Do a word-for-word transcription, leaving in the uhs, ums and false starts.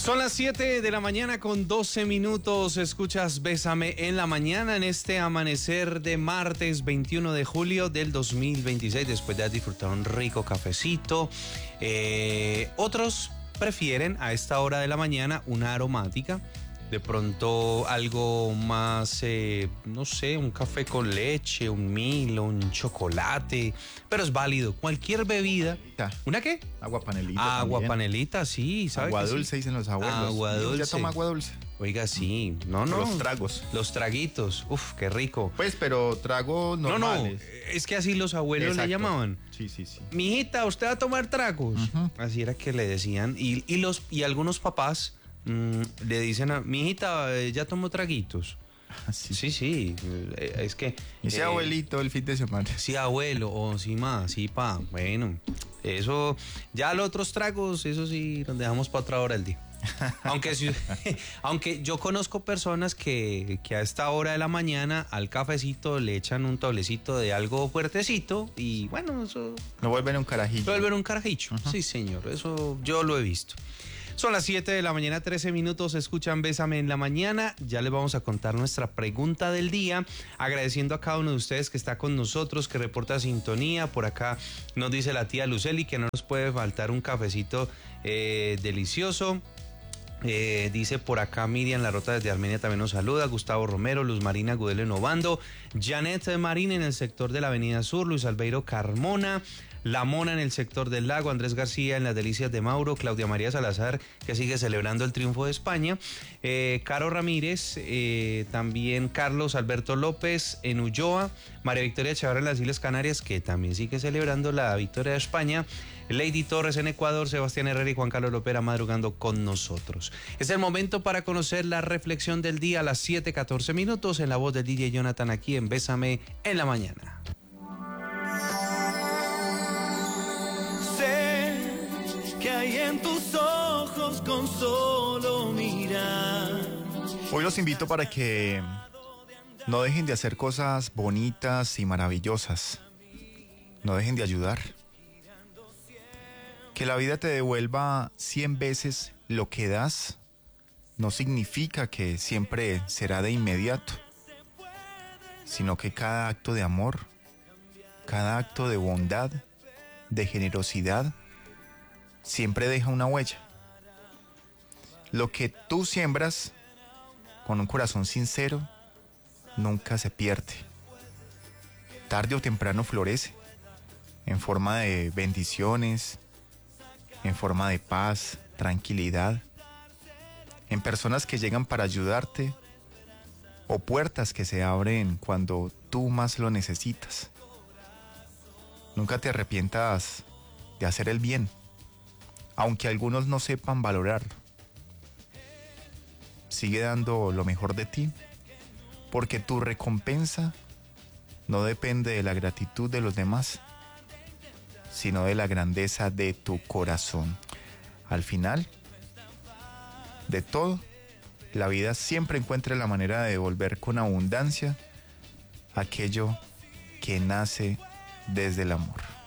Son las siete de la mañana con doce minutos. Escuchas Bésame en la mañana en este amanecer de martes veintiuno de julio del dos mil veintiséis. Después de disfrutar un rico cafecito. Eh, otros prefieren a esta hora de la mañana una aromática. De pronto algo más, eh, no sé, un café con leche, un Milo, un chocolate, pero es válido. Cualquier bebida. ¿Una qué? Agua panelita. Agua también. panelita, sí. ¿sabe Agua que dulce, sí? dicen los abuelos. Agua Yo dulce. ya toma agua dulce. Oiga, sí. No, no. Los tragos. Los traguitos. Uf, qué rico. Pues, pero tragos normales. No, no. Es que así los abuelos Exacto. le llamaban. Sí, sí, sí. Mijita, ¿usted va a tomar tragos? Uh-huh. Así era que le decían. Y, y, los, y algunos papás mmm, le dicen a mijita, ya tomó traguitos. Sí, sí, sí. Es que. Ese eh, abuelito el fin de semana. Sí, abuelo, o sí, ma, sí, pa. Bueno, eso. Ya los otros tragos, eso sí, los dejamos para otra hora del día. Aunque, si, aunque yo conozco personas que, que a esta hora de la mañana al cafecito le echan un tablecito de algo fuertecito y bueno, eso... Lo vuelven un carajillo. Lo vuelven un carajillo, uh-huh. Sí señor, eso yo lo he visto. Son las siete de la mañana, trece minutos, escuchan Bésame en la mañana. Ya les vamos a contar nuestra pregunta del día, agradeciendo a cada uno de ustedes que está con nosotros, que reporta sintonía. Por acá nos dice la tía Luceli que no nos puede faltar un cafecito eh, delicioso. Eh, dice por acá Miriam Larrota desde Armenia también nos saluda, Gustavo Romero, Luz Marina Gudelo Novando, Janet Marín en el sector de la Avenida Sur, Luis Albeiro Carmona, La Mona en el sector del Lago, Andrés García en las Delicias de Mauro, Claudia María Salazar que sigue celebrando el triunfo de España, eh, Caro Ramírez, eh, también Carlos Alberto López en Ulloa, María Victoria Chavarra en las Islas Canarias que también sigue celebrando la victoria de España, Lady Torres en Ecuador, Sebastián Herrera y Juan Carlos Lopera madrugando con nosotros. Es el momento para conocer la reflexión del día a las siete catorce minutos en la voz del D J Jonathan aquí en Bésame en la mañana. Sé que hay en tus ojos con solo mirar. Hoy los invito para que no dejen de hacer cosas bonitas y maravillosas. No dejen de ayudar. Que la vida te devuelva cien veces lo que das no significa que siempre será de inmediato, sino que cada acto de amor, cada acto de bondad, de generosidad, siempre deja una huella. Lo que tú siembras con un corazón sincero nunca se pierde. Tarde o temprano florece en forma de bendiciones, en forma de paz, tranquilidad, en personas que llegan para ayudarte o puertas que se abren cuando tú más lo necesitas. Nunca te arrepientas de hacer el bien, aunque algunos no sepan valorarlo. Sigue dando lo mejor de ti, porque tu recompensa no depende de la gratitud de los demás, sino de la grandeza de tu corazón. Al final de todo, la vida siempre encuentra la manera de devolver con abundancia aquello que nace desde el amor.